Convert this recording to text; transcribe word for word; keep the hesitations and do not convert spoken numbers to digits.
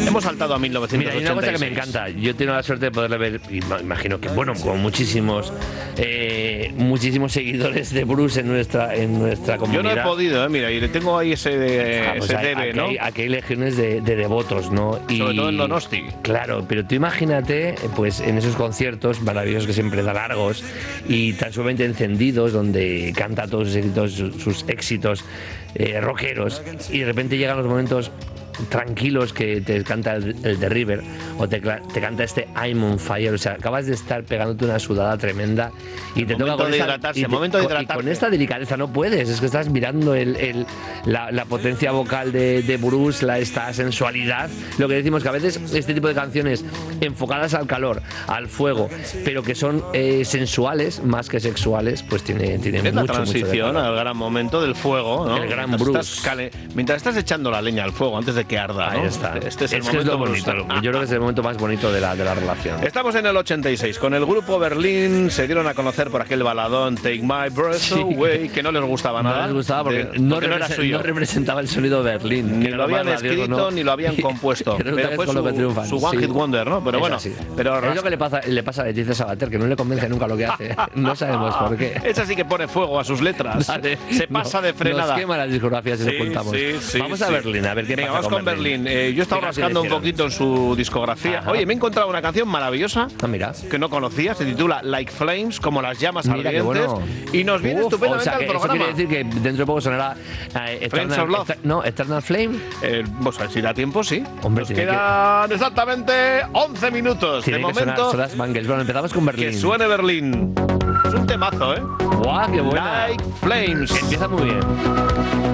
Hemos saltado a mil novecientos ochenta y seis. Mira, hay una cosa que me encanta. Yo tengo la suerte de poderle ver, y imagino que, bueno, con muchísimos eh, muchísimos seguidores de Bruce en nuestra en nuestra comunidad. Yo no he podido, eh, mira, y le tengo ahí ese, ah, pues ese hay, debe, aquí ¿no? Hay, aquí hay legiones de, de devotos, ¿no? Y, sobre todo en Donosti. Claro, pero tú imagínate, pues en esos conciertos maravillosos que siempre da largos y tan sumamente encendidos, donde canta todos sus éxitos, sus, sus éxitos eh, rockeros, y de repente llegan los momentos tranquilos que te canta el, el de River o te, te canta este I'm on fire, o sea, acabas de estar pegándote una sudada tremenda y el te toca con de esta, hidratarse, y te, momento de con, y con esta delicadeza no puedes, es que estás mirando el, el, la, la potencia vocal de, de Bruce, la, esta sensualidad, lo que decimos que a veces este tipo de canciones enfocadas al calor, al fuego, pero que son eh, sensuales más que sexuales, pues tiene, tiene es mucho, la mucho transición de al gran momento del fuego, ¿no? El gran mientras Bruce. Estás cale... mientras estás echando la leña al fuego antes de que arda, ¿no? Ahí está. Este es el es momento que es lo bonito, Bruce. yo creo que es el momento más bonito de la, de la relación. Estamos en el ochenta y seis. Con el grupo Berlín se dieron a conocer por aquel baladón Take My Breath Sí. Away, que no les gustaba No nada. les gustaba porque, de, no, porque no era suyo. no representaba el sonido Berlín. Ni que lo era habían más radioso, escrito ¿no? ni lo habían compuesto. Pero Pero fue con lo que su, triunfan. su One Sí. Hit Wonder, ¿no? Pero Es bueno, así. pero es lo que le pasa, le pasa a Leticia Sabater, que no le convence nunca lo que hace. No sabemos por qué. Esa sí que pone fuego a sus letras. Vale. Se pasa No, de frenada. Nos quema las discografías si Sí, lo contamos. sí, sí, vamos a sí. Berlín, a ver qué Venga, pasa vamos con Berlín. Eh, yo he estado ¿Qué canción rascando un hicieron? poquito en su discografía. Ajá. Oye, me he encontrado una canción maravillosa Ah, mira. que no conocía. Se titula Like Flames, como las llamas Mira qué ardientes. bueno. Y nos viene Uf, estupendamente o sea, que al eso programa. quiere decir que dentro de poco sonará eh, Flames Eternal, of Love. Eter- no, Eternal Flame. Eh, pues a ver si da tiempo, sí. Hombre, Nos tiene quedan exactamente once minutos. Tiene de que sonar momento, son las Bangles. Bueno, empezamos con Berlín. que suene Berlín. Es un temazo, ¿eh? ¡Guau, qué buena! Like Flames. Empieza muy bien.